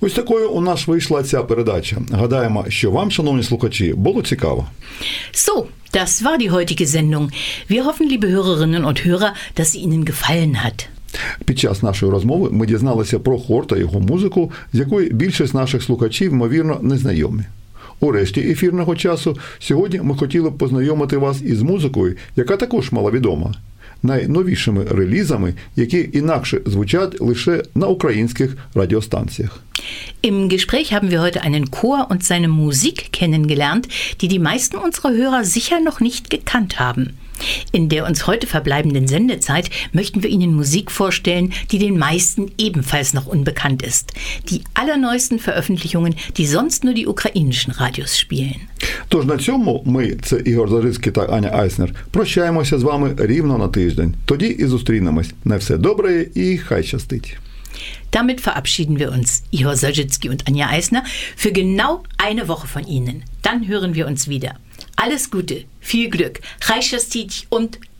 Ось такою у нас вийшла ця передача. Гадаємо, що вам, шановні слухачі, було цікаво. So, das war die heutige Sendung. Wir hoffen, liebe Hörerinnen und Hörer, dass sie Ihnen gefallen hat. Під час нашої розмови ми дізналися про хор та його музику, з якою більшість наших слухачів, ймовірно, не знайомі. У решті ефірного часу сьогодні ми хотіли б познайомити вас із музикою, яка також маловідома, найновішими релізами, які інакше звучать лише на українських радіостанціях. Im Gespräch haben wir heute einen Chor und seine Musik kennengelernt, die die meisten unserer Hörer sicher noch nicht gekannt haben. In der uns heute verbleibenden Sendezeit möchten wir Ihnen Musik vorstellen, die den meisten ebenfalls noch unbekannt ist. Die allerneuesten Veröffentlichungen, die sonst nur die ukrainischen Radios spielen. Тож на цьому ми, це Ігор Зажицький та Аня Айснер, прощаємося з вами рівно на тиждень. Тоді і зустрінемось. На все добре і хай щастить. Damit verabschieden wir uns, Ihor Zajicki und Anja Eisner, für genau eine Woche von Ihnen. Dann hören wir uns wieder. Alles Gute, viel Glück, Chai Shastit und